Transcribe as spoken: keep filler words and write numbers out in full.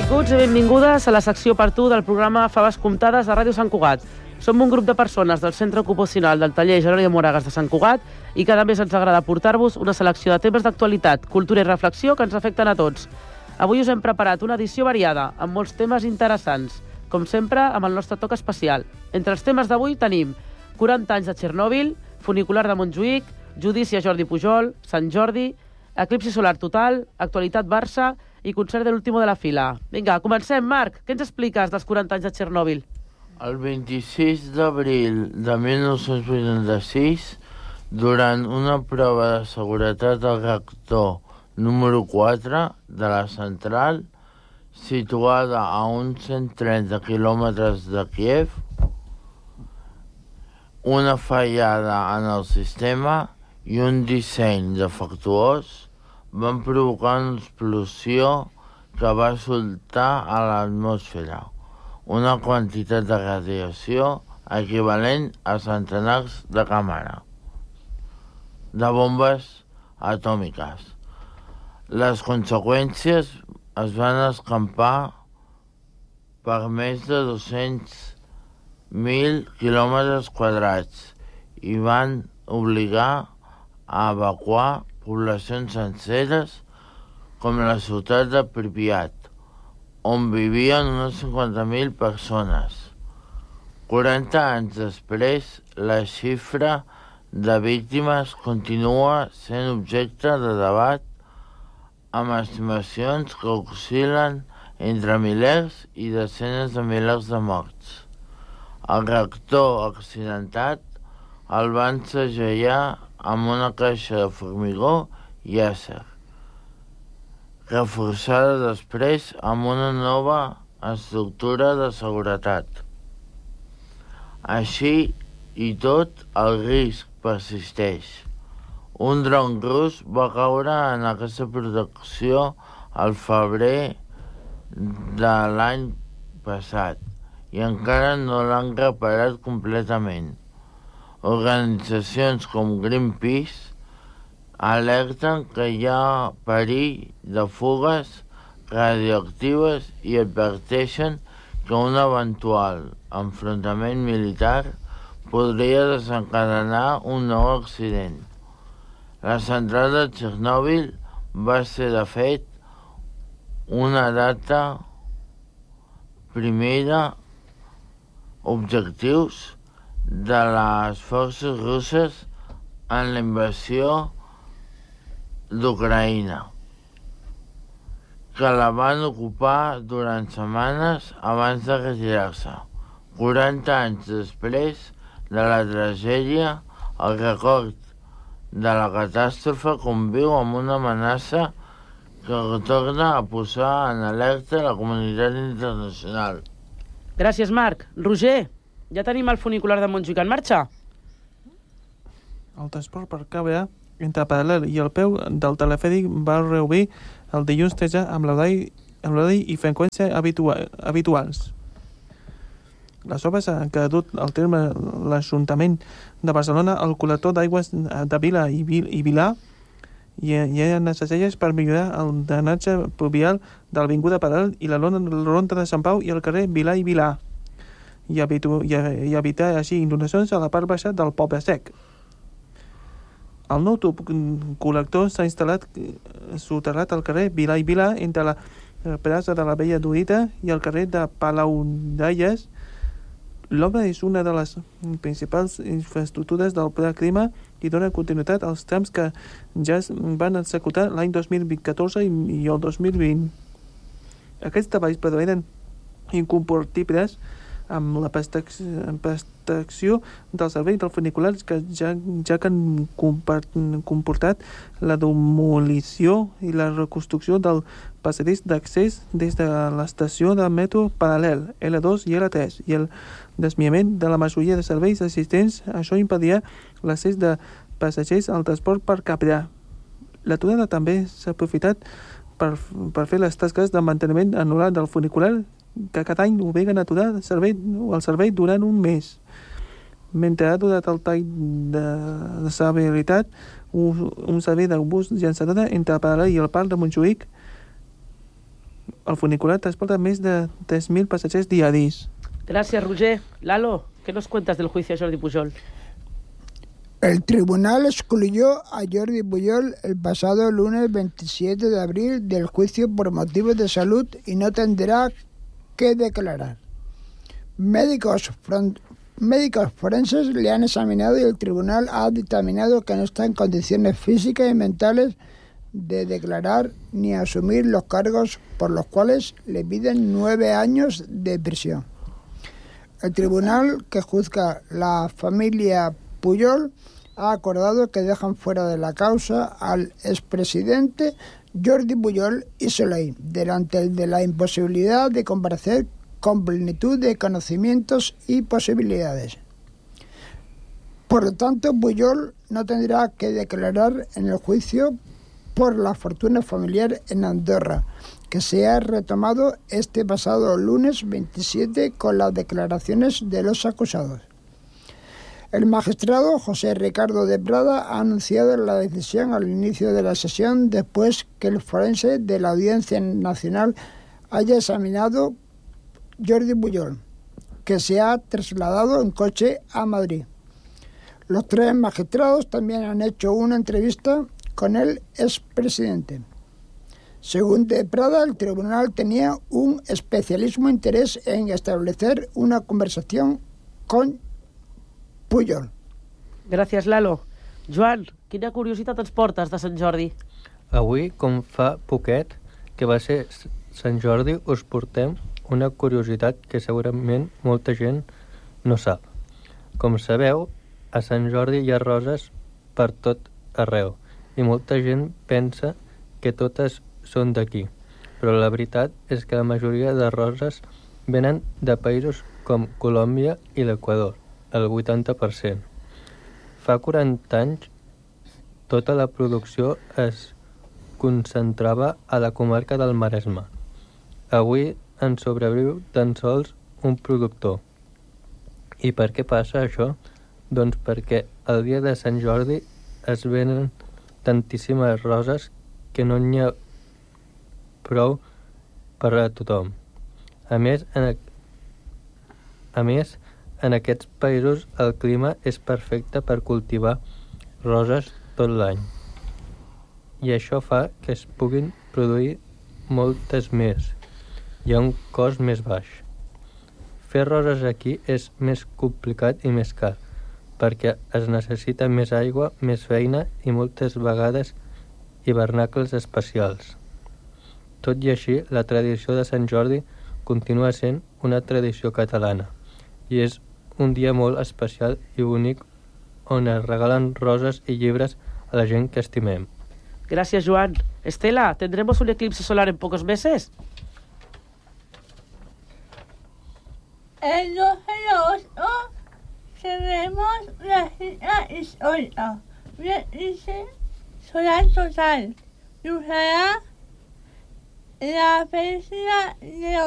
Benvinguts i benvingudes a la secció per tu del programa Faves Comptades de Ràdio Sant Cugat. Som un grup de persones del Centre Ocupacional del Taller Jeroni de Moragas de Sant Cugat i cada mes ens agrada portar-vos una selecció de temes d'actualitat, cultura i reflexió que ens afecten a tots. Avui us hem preparat una edició variada, amb molts temes interessants, com sempre amb el nostre toc especial. Entre els temes d'avui tenim quaranta anys de Txernòbil, funicular de Montjuïc, judici a Jordi Pujol, Sant Jordi, eclipsi solar total, actualitat Barça i concert de l'último de la fila. Vinga, comencem, Marc. Què ens expliques dels quaranta anys de Txernòbil? El vint-i-sis d'abril de mil nou-cents vuitanta-sis, durant una prova de seguretat al reactor número quatre de la central, situada a uns cent trenta quilòmetres de Kíev, una fallada en el sistema i un disseny defectuós van provocar una explosió que va soltar a l'atmosfera una quantitat de radiació equivalent a centenars de càmeres de bombes atòmiques. Les conseqüències es van escampar per més de dos-cents mil quilòmetres quadrats i van obligar a evacuar poblacions senceres com la ciutat de Pripyat, on vivien unes cinquanta mil persones. quaranta anys després, la xifra de víctimes continua sent objecte de debat amb estimacions que oscil·len entre milers i desenes de milers de morts. El reactor accidentat el van segellar amb una caixa de formigó i acer, reforçada després amb una nova estructura de seguretat. Així i tot, el risc persisteix. Un dron rus va caure en aquesta protecció al febrer de l'any passat i encara no l'han reparat completament. Organitzacions com Greenpeace alerten que hi ha perill de fugues radioactives i adverteixen que un eventual enfrontament militar podria desencadenar un nou accident. La central de Txernòbil va ser, de fet, una data primera objectius de les forces russes en la invasió d'Ucraïna, que la van ocupar durant setmanes abans de retirar-se. quaranta anys després de la tragèdia, el record de la catàstrofe conviu amb una amenaça que torna a posar en alerta la comunitat internacional. Gràcies, Marc. Roger, ja tenim el funicular de Montjuïc en marxa? El transport per cable entre Paral·lel i el peu del telefèric va reobrir el dilluns tretze amb l'horari i freqüència habitua habituals. Les obres han dut al terme l'Ajuntament de Barcelona, el col·lector d'aigües de Vila i, Vil i Vilà i hi ha necessàries per millorar el drenatge pluvial de l'Avinguda Paral·lel i la ronda de Sant Pau i el carrer Vilà i Vilà i, i, i evitar així inundacions a la part baixa del Poble Sec. El nou tub col·lector s'ha instal·lat soterrat al carrer Vilà i Vilà entre la plaça de la Vella Dorita i el carrer de Palaudalles. L'obra és una de les principals infraestructures del Pla Clima i dona continuïtat als trams que ja es van executar l'any dos mil catorze i el dos mil vint. Aquests treballs prevenen incompatibles amb la prestació del servei del funicular que ja, ja que han comportat la demolició i la reconstrucció del passadís d'accés des de l'estació de metro Paral·lel, L dos i L tres, i el desviament de la majoria de serveis existents. Això impedia l'accés de passatgers al transport per capellà. L'aturada també s'ha aprofitat per, per fer les tasques de manteniment anual del funicular, que cada any obliguen a aturar el servei, el servei durant un mes. Mentre ha durat el tall de, de servibilitat, un, un servei d'autobús llançadora entre Paral·lel i el Parc de Montjuïc el funicular transporta més de tres mil passatgers diaris. Gracias, Roger. Lalo, ¿qué nos cuentas del juicio a Jordi Pujol? El tribunal excluyó a Jordi Pujol el pasado lunes veintisiete de abril del juicio por motivos de salud y no tendrá que declarar. Médicos, front, médicos forenses le han examinado y el tribunal ha dictaminado que no está en condiciones físicas y mentales de declarar ni asumir los cargos por los cuales le piden nueve años de prisión. El tribunal que juzga la familia Pujol ha acordado que dejan fuera de la causa al expresidente Jordi Pujol y Soleil, delante de la imposibilidad de comparecer con plenitud de conocimientos y posibilidades. Por lo tanto, Pujol no tendrá que declarar en el juicio por la fortuna familiar en Andorra, que se ha retomado este pasado lunes veintisiete con las declaraciones de los acusados. El magistrado José Ricardo de Prada ha anunciado la decisión al inicio de la sesión después que el forense de la Audiencia Nacional haya examinado Jordi Pujol, que se ha trasladado en coche a Madrid. Los tres magistrados también han hecho una entrevista con el expresidente. Según de Prada, el tribunal tenía un especialísimo interés en establecer una conversación con Pujol. Gràcies, Lalo. Joan, quina curiositat ens portes de Sant Jordi? Avui, com fa poquet, que va ser Sant Jordi, us portem una curiositat que segurament molta gent no sap. Com sabeu, a Sant Jordi hi ha roses per tot arreu i molta gent pensa que totes són d'aquí, però la veritat és que la majoria de roses venen de països com Colòmbia i l'Equador, el vuitanta per cent. Fa quaranta anys, tota la producció es concentrava a la comarca del Maresme. Avui en sobreviu tan sols un productor. I per què passa això? Doncs perquè el dia de Sant Jordi es venen tantíssimes roses que no n'hi ha prou per a tothom. A més, en, a més, en aquests països el clima és perfecte per cultivar roses tot l'any. I això fa que es puguin produir moltes més. Hi ha un cost més baix. Fer roses aquí és més complicat i més car, perquè es necessita més aigua, més feina i moltes vegades hivernacles especials. Tot i així, la tradició de Sant Jordi continua sent una tradició catalana i és un dia molt especial i únic on es regalen roses y llibres a la gent que estimem. Gracias, Joan. Estela, ¿tendremos un eclipse solar en pocos meses? El doce de agosto cerremos la cita histórica. Un eclipse solar total. Y usará la pérdida de